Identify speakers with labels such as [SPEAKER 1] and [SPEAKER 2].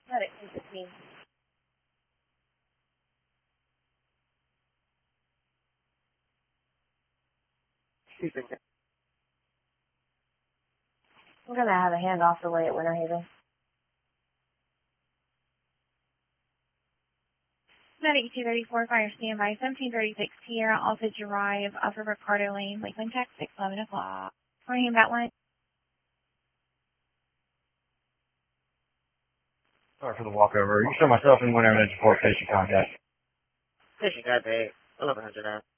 [SPEAKER 1] Medic 216. I'm going to have a handoff delay at Winter Haven.
[SPEAKER 2] Medic 234, fire standby, 1736 Tierra, Alta Drive, off of Ricardo Lane, Lakeland, Texas, 11 o'clock. Morning, that one.
[SPEAKER 3] Sorry for the walkover. You show myself in whenever there's a 4 station contact.
[SPEAKER 1] Station guy, 1100 out.